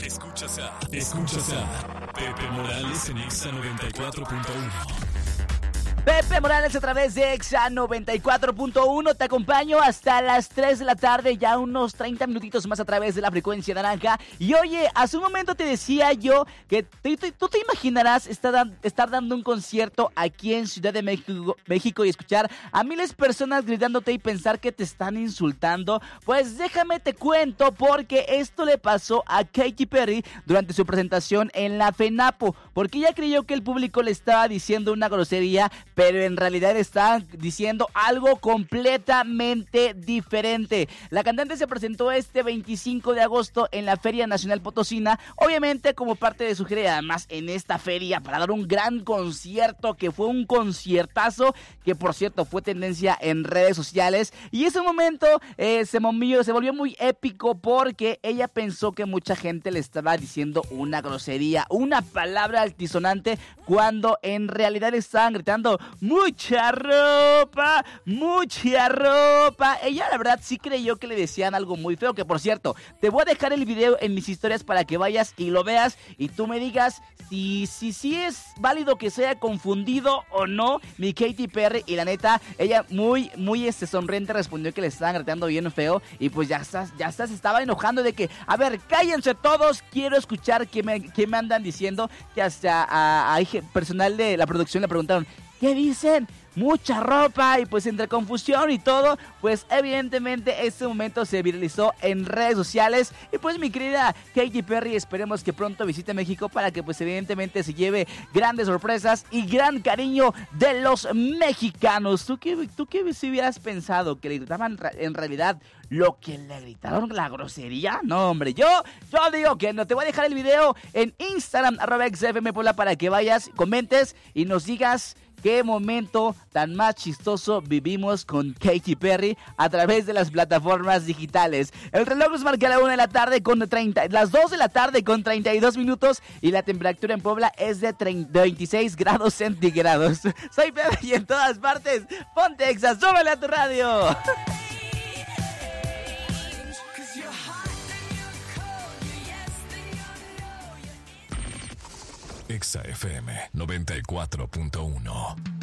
Escuchas a Pepe Morales en Exa 94.1. Pepe Morales a través de Exa 94.1, te acompaño hasta las 3 de la tarde, ya unos 30 minutitos más a través de la frecuencia naranja. Y oye, hace un momento te decía yo que tú te imaginarás estar dando un concierto aquí en Ciudad de México y escuchar a miles de personas gritándote y pensar que te están insultando. Pues déjame te cuento, porque esto le pasó a Katy Perry durante su presentación en la FENAPO, porque ella creyó que el público le estaba diciendo una grosería, pero en realidad estaban diciendo algo completamente diferente. La cantante se presentó este 25 de agosto en la Feria Nacional Potosina, obviamente como parte de su gira, además en esta feria para dar un gran concierto, que fue un conciertazo, que por cierto fue tendencia en redes sociales. Y ese momento se volvió muy épico, porque ella pensó que mucha gente le estaba diciendo una grosería, una palabra altisonante, cuando en realidad estaban gritando mucha ropa, mucha ropa. Ella la verdad sí creyó que le decían algo muy feo, que por cierto, te voy a dejar el video en mis historias para que vayas y lo veas y tú me digas si es válido que se haya confundido o no mi Katy Perry. Y la neta, ella muy sonriente respondió que le estaban gritando bien feo, y pues ya se estaba enojando de que, a ver, cállense todos, quiero escuchar qué me andan diciendo, que hasta a personal de la producción le preguntaron, ¿qué dicen? Mucha ropa. Y pues entre confusión y todo, pues evidentemente este momento se viralizó en redes sociales. Y pues mi querida Katy Perry, esperemos que pronto visite México para que pues evidentemente se lleve grandes sorpresas y gran cariño de los mexicanos. ¿Tú qué si hubieras pensado? ¿Que le gritaban en realidad lo que le gritaron, la grosería? No, hombre, yo digo que no. Te voy a dejar el video en Instagram, @XFMPuebla, para que vayas, comentes y nos digas qué momento tan más chistoso vivimos con Katy Perry a través de las plataformas digitales. El reloj nos marca las 2 de la tarde con 32 minutos y la temperatura en Puebla es de 26 grados centígrados. Soy Pepe y en todas partes, ponte Exa, súbele a tu radio. Exa FM 94.1.